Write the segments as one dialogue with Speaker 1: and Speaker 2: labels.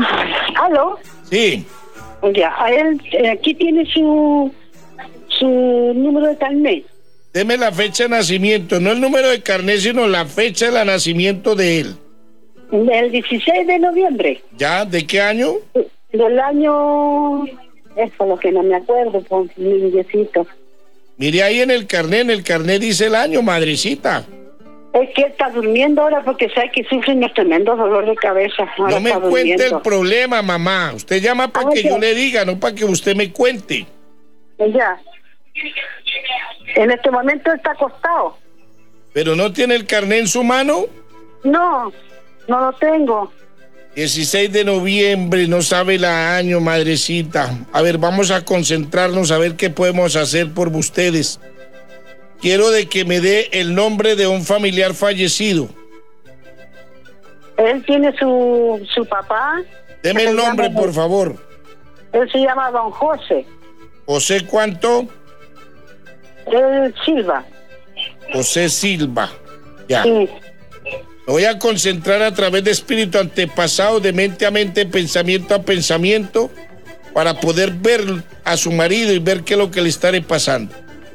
Speaker 1: ¿Aló?
Speaker 2: Sí.
Speaker 1: Ya, a él, aquí tiene su número de carnet.
Speaker 2: Deme la fecha de nacimiento, no el número de carnet, sino la fecha de nacimiento de él.
Speaker 1: Del 16 de noviembre.
Speaker 2: ¿Ya? ¿De qué año?
Speaker 1: Del año... Eso es lo que no me acuerdo, pues, mi niñecito.
Speaker 2: Mire ahí en el carnet dice el año, madrecita.
Speaker 1: Es que está durmiendo ahora porque sabe que sufre un tremendo dolor de cabeza. Ahora
Speaker 2: No me
Speaker 1: está
Speaker 2: cuente
Speaker 1: durmiendo.
Speaker 2: el problema, mamá. Usted llama para que yo le diga, no para que usted me cuente.
Speaker 1: Ya. En este momento está acostado.
Speaker 2: ¿Pero no tiene el carnet en su mano?
Speaker 1: No, no lo tengo.
Speaker 2: 16 de noviembre, no sabe la año, madrecita. A ver, vamos a concentrarnos a ver qué podemos hacer por ustedes. Quiero de que me dé el nombre de un familiar fallecido.
Speaker 1: Él tiene su papá.
Speaker 2: Deme el nombre, por favor.
Speaker 1: Él se llama Don José.
Speaker 2: ¿José cuánto?
Speaker 1: Él Silva.
Speaker 2: José Silva. Ya.
Speaker 1: Sí.
Speaker 2: Me voy a concentrar a través de espíritu antepasado, de mente a mente, pensamiento a pensamiento, para poder ver a su marido y ver qué es lo que le estaré pasando.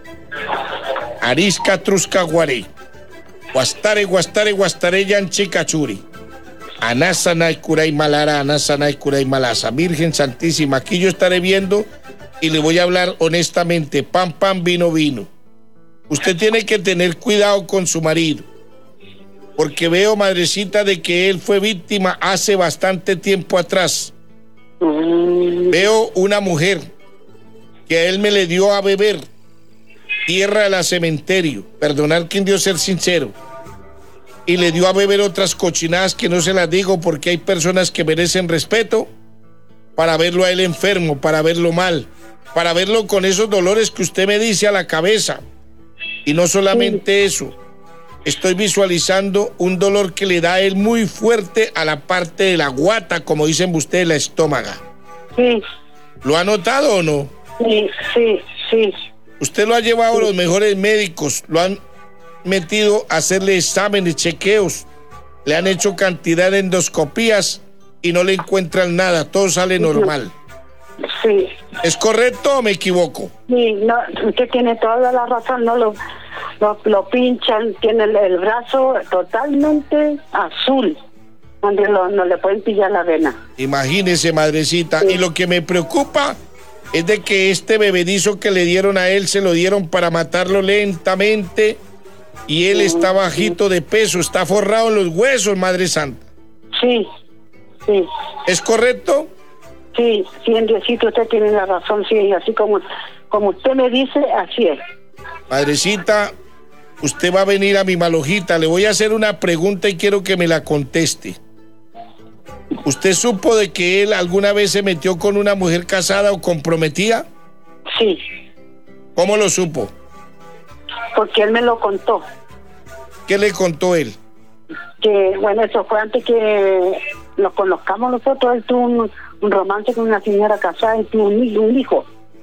Speaker 2: Arisca Trusca Guaré. Guastare, guastare, guastare, yanchi cachuri. Anasanay Kuray Malara, Anasanay Kuray Malasa. Virgen Santísima, aquí yo estaré viendo y le voy a hablar honestamente. Pan, pan, vino, vino. Usted tiene que tener cuidado con su marido, porque veo, madrecita, de que él fue víctima hace bastante tiempo atrás. Veo una mujer que a él me le dio a beber tierra de la cementerio, perdonar que Dios ser sincero, y le dio a beber otras cochinadas que no se las digo porque hay personas que merecen respeto, para verlo a él enfermo, para verlo mal, para verlo con esos dolores que usted me dice a la cabeza. Y no solamente eso, estoy visualizando un dolor que le da a él muy fuerte a la parte de la guata, como dicen ustedes, la estómaga.
Speaker 1: Sí.
Speaker 2: ¿Lo ha notado o no?
Speaker 1: Sí, sí, sí.
Speaker 2: Usted lo ha llevado a los mejores médicos, lo han metido a hacerle exámenes, chequeos, le han hecho cantidad de endoscopías y no le encuentran nada, todo sale normal.
Speaker 1: Sí.
Speaker 2: ¿Es correcto o me equivoco?
Speaker 1: Sí, no, usted tiene toda la razón, no lo pinchan, tiene el brazo totalmente azul, donde no le pueden pillar la vena.
Speaker 2: Imagínese, madrecita,
Speaker 1: Sí.
Speaker 2: Y lo que me preocupa es de que este bebedizo que le dieron a él se lo dieron para matarlo lentamente y él está bajito de peso, está forrado en los huesos, Madre Santa.
Speaker 1: Sí, sí.
Speaker 2: ¿Es correcto?
Speaker 1: Sí, sí, en Diosito usted tiene la razón, sí, así como usted me dice, así es.
Speaker 2: Madrecita, usted va a venir a mi malojita, le voy a hacer una pregunta y quiero que me la conteste. ¿Usted supo de que él alguna vez se metió con una mujer casada o comprometida?
Speaker 1: Sí,
Speaker 2: ¿Cómo lo supo?
Speaker 1: porque él me lo contó.
Speaker 2: ¿Qué le contó él?
Speaker 1: Que, bueno, eso fue antes que nos conozcamos nosotros. Él tuvo un romance con una señora casada y tuvo un hijo.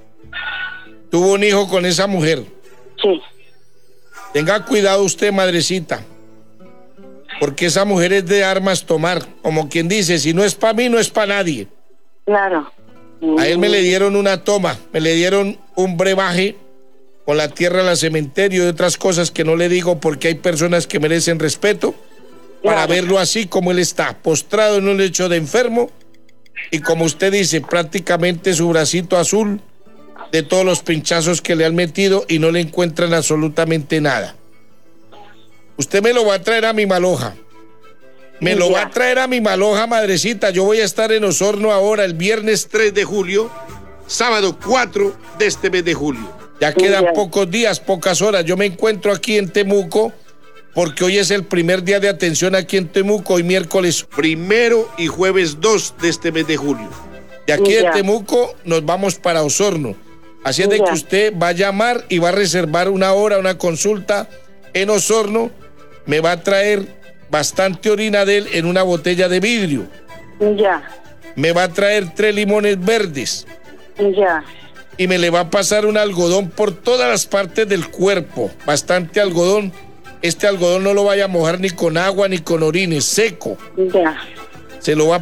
Speaker 2: Tuvo un hijo con esa mujer.
Speaker 1: Sí,
Speaker 2: Tenga cuidado usted, madrecita, porque esa mujer es de armas tomar, como quien dice, si no es para mí, no es para nadie.
Speaker 1: claro.
Speaker 2: A él me le dieron una toma, me le dieron un brebaje con la tierra del cementerio y otras cosas que no le digo porque hay personas que merecen respeto, para
Speaker 1: Claro.
Speaker 2: verlo así como él está, postrado en un lecho de enfermo y como usted dice, prácticamente su bracito azul de todos los pinchazos que le han metido y no le encuentran absolutamente nada. Usted me lo va a traer a mi maloja. Me lo va a traer a mi maloja, madrecita. Yo voy a estar en Osorno ahora el viernes 3 de julio, sábado 4 de este mes de julio. Ya quedan pocos días, pocas horas. Yo me encuentro aquí en Temuco porque hoy es el primer día de atención aquí en Temuco, hoy miércoles 1 y jueves 2 de este mes de julio. De aquí de Temuco nos vamos para Osorno. Así es de que usted va a llamar y va a reservar una hora, una consulta en Osorno. Me va a traer bastante orina de él en una botella de vidrio.
Speaker 1: Ya,
Speaker 2: Me va a traer 3 limones verdes.
Speaker 1: ya.
Speaker 2: Y me le va a pasar un algodón por todas las partes del cuerpo. Bastante algodón. Este algodón no lo vaya a mojar ni con agua ni con orines, seco.
Speaker 1: Ya.
Speaker 2: Se lo va a